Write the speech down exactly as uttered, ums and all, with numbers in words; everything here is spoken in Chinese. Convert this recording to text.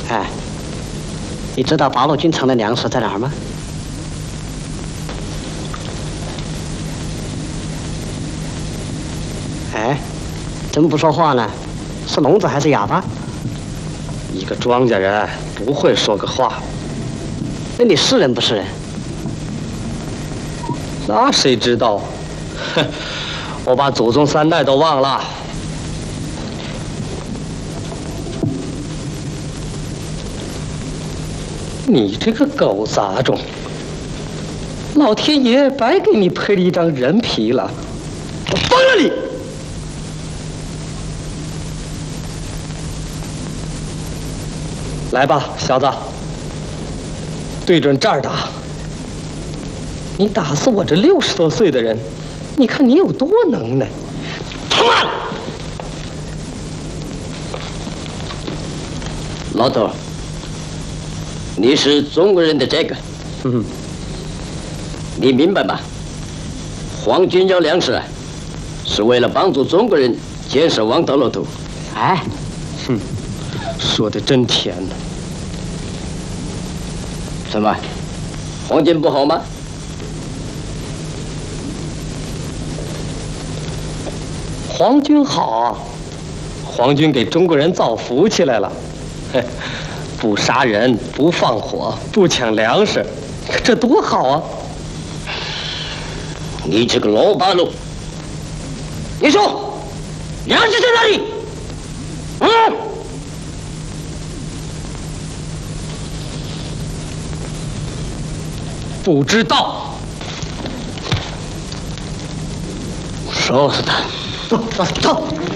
哎，你知道八路军城的粮食在哪儿吗？哎，怎么不说话呢？是聋子还是哑巴？ 一个庄稼人不会说个话。 那你是人不是人？ 那谁知道？哼，我把祖宗三代都忘了。你这个狗杂种！老天爷白给你配了一张人皮了，我崩了你！来吧，小子，对准这儿打。你打死我这六十多岁的人，你看你有多能耐！他妈！ 老头，你是中国人的这个， 嗯， 你明白吗？皇军要粮食，是为了帮助中国人建设王道路途。 哎， 哼，说的真甜呢。 怎么，皇军不好吗？ 皇军好啊，皇军给中国人造福气来了，嘿，不杀人，不放火，不抢粮食，这多好啊！ 你这个老八路，你说粮食在哪里？嗯？ 不知道， 烧死他！ 走走走！